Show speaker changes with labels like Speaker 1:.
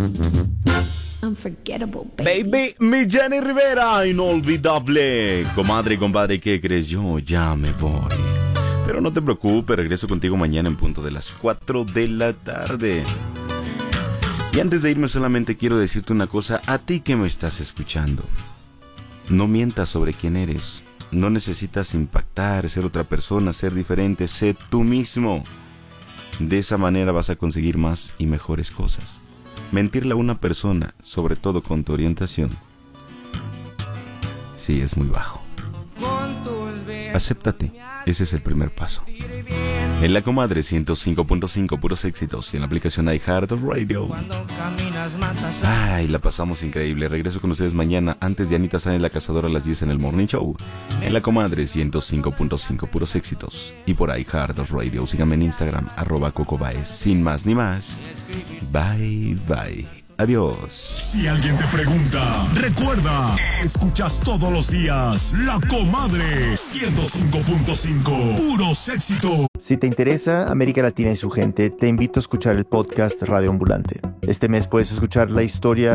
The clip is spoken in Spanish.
Speaker 1: Unforgettable, baby.
Speaker 2: Baby, mi Jenny Rivera, inolvidable. Comadre y compadre, ¿qué crees? Yo ya me voy. Pero no te preocupes, regreso contigo mañana en punto de las 4 de la tarde. Y antes de irme solamente quiero decirte una cosa a ti que me estás escuchando. No mientas sobre quién eres. No necesitas impactar, ser otra persona, ser diferente, sé tú mismo. De esa manera vas a conseguir más y mejores cosas. Mentirle a una persona, sobre todo con tu orientación, sí es muy bajo. Acéptate, ese es el primer paso. En La Comadre 105.5, puros éxitos. Y en la aplicación iHeartRadio. Ay, la pasamos increíble. Regreso con ustedes mañana antes de Anita Sáenz La Cazadora a las 10 en el Morning Show. En La Comadre 105.5, puros éxitos. Y por iHeartRadio. Síganme en Instagram, @CocoBaez. Sin más ni más. Bye, bye. Adiós.
Speaker 3: Si alguien te pregunta, recuerda, escuchas todos los días La Comadre 105.5, puros éxitos.
Speaker 4: Si te interesa América Latina y su gente, te invito a escuchar el podcast Radio Ambulante. Este mes puedes escuchar la historia